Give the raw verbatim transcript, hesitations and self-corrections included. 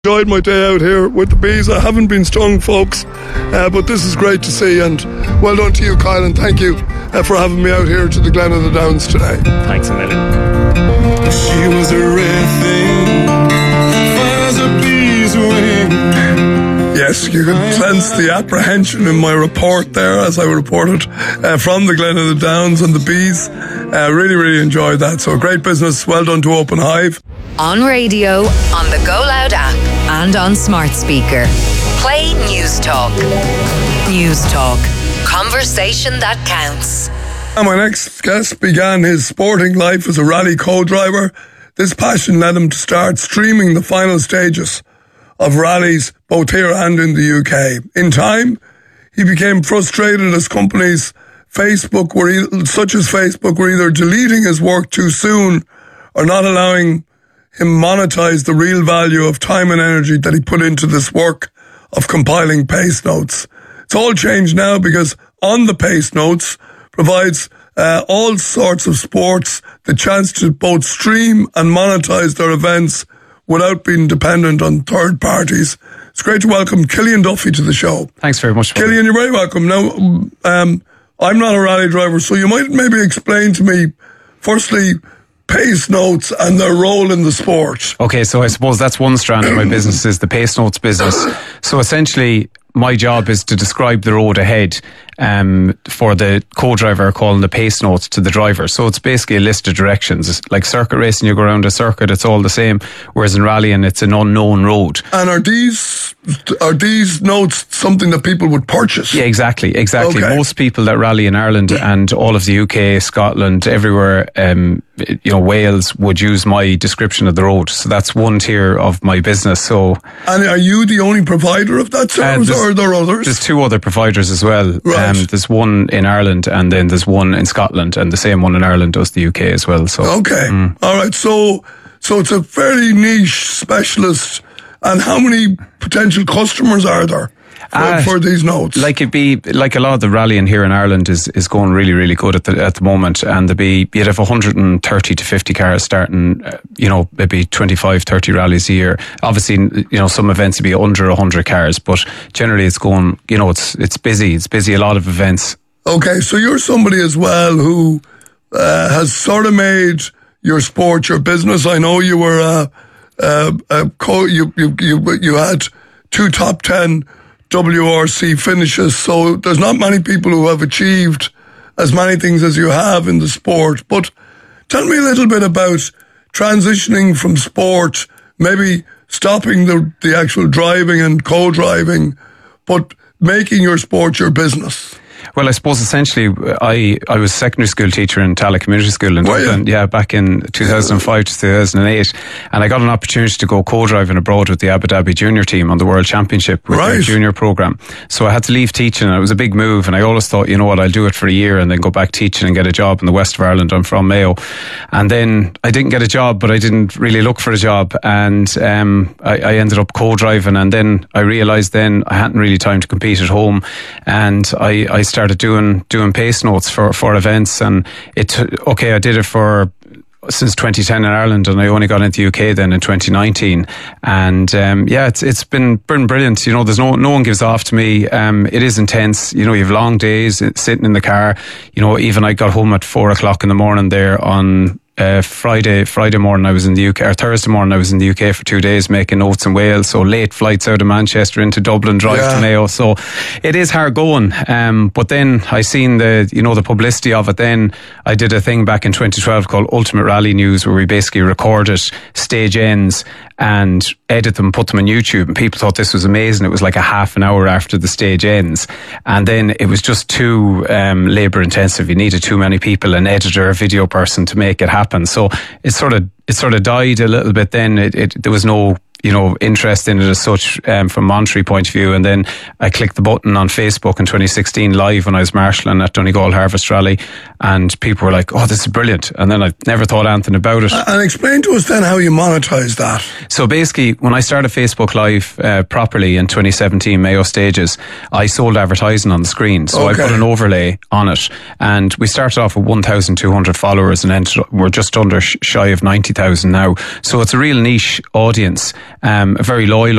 Enjoyed my day out here with the bees. I haven't been stung, folks, uh, but this is great to see, and well done to you, Kyle, and thank you uh, for having me out here to the Glen of the Downs today. Thanks a million. She was a rare thing, fires a bee's wing. Yes, you can sense the apprehension in my report there as I reported uh, from the Glen of the Downs and the bees. Uh, really, really enjoyed that. So great business. Well done to Open Hive. On radio, on the Go Loud app, and on smart speaker. Play News Talk. News Talk. Conversation that counts. And my next guest began his sporting life as a rally co-driver. This passion led him to start streaming the final stages of rallies both here and in the U K. In time, he became frustrated as companies Facebook were e- such as Facebook were either deleting his work too soon or not allowing him monetize the real value of time and energy that he put into this work of compiling pace notes. It's all changed now because On the Pace Notes provides uh, all sorts of sports the chance to both stream and monetize their events without being dependent on third parties. It's great to welcome Killian Duffy to the show. Thanks very much. Killian, you're very welcome. Now, um, I'm not a rally driver, so you might maybe explain to me, firstly, pace notes and their role in the sport. Okay, so I suppose that's one strand of my business is the pace notes business. So essentially, my job is to describe the road ahead um, for the co-driver, calling the pace notes to the driver. So it's basically a list of directions. It's like circuit racing, you go around a circuit, it's all the same. Whereas in rallying, it's an unknown road. And are these are these notes something that people would purchase? Yeah, exactly, exactly. Okay. Most people that rally in Ireland and all of the U K, Scotland, everywhere, um, you know, Wales would use my description of the road. So that's one tier of my business. So, and are you the only provider of that service, uh, or are there others? There's two other providers as well. Right. Um, there's one in Ireland and then there's one in Scotland, and the same one in Ireland does the U K as well. So okay, mm. all right. So, so it's a fairly niche specialist. And how many potential customers are there for, uh, for these notes? Like it'd be like a lot of the rallying here in Ireland is, is going really, really good at the at the moment, and there'd be you'd have one hundred thirty to fifty cars starting, uh, you know, maybe twenty-five, thirty rallies a year. Obviously, you know, some events would be under one hundred cars, but generally it's going, you know, it's it's busy. It's busy. A lot of events. Okay, so you're somebody as well who uh, has sort of made your sport your business. I know you were. Uh, Uh, uh, co- you, you you you had two top ten W R C finishes, so there's not many people who have achieved as many things as you have in the sport. But tell me a little bit about transitioning from sport, maybe stopping the the actual driving and co-driving, but making your sport your business. Well, I suppose essentially I, I was a secondary school teacher in Tallaght Community School in Dublin, yeah, back in two thousand five to two thousand eight, and I got an opportunity to go co-driving abroad with the Abu Dhabi junior team on the World Championship with right. their junior program. So I had to leave teaching, and it was a big move, and I always thought, you know what, I'll do it for a year and then go back teaching and get a job in the west of Ireland. I'm from Mayo. And then I didn't get a job, but I didn't really look for a job, and um, I, I ended up co-driving, and then I realised then I hadn't really time to compete at home, and I, I started doing doing pace notes for, for events, and it okay I did it for since twenty ten in Ireland, and I only got into the U K then in twenty nineteen, and um, yeah it's it's been, been brilliant. You know, there's no no one gives off to me. Um, it is intense. You know, you have long days sitting in the car. You know, even I got home at four o'clock in the morning there on Uh, Friday Friday morning I was in the U K, or Thursday morning I was in the U K for two days making notes in Wales, so late flights out of Manchester into Dublin, drive yeah. to Mayo, so it is hard going, um, but then I seen the, you know, the publicity of it. Then I did a thing back in twenty twelve called Ultimate Rally News, where we basically recorded stage ends and edit them, put them on YouTube, and people thought this was amazing. It was like a half an hour after the stage ends, and then it was just too um, labour intensive. You needed too many people, an editor, a video person to make it happen. So it sort of it sort of died a little bit. Then it, it there was no, you know, interest in it as such um, from a monetary point of view. And then I clicked the button on Facebook in twenty sixteen live when I was marshalling at Donegal Harvest Rally, and people were like, oh, this is brilliant. And then I never thought anything about it. And explain to us then how you monetize that. So basically, when I started Facebook Live uh, properly in twenty seventeen, Mayo Stages, I sold advertising on the screen. So okay. I put an overlay on it, and we started off with one thousand two hundred followers, and ended up, we're just under sh- shy of ninety thousand now. So it's a real niche audience. um, a very loyal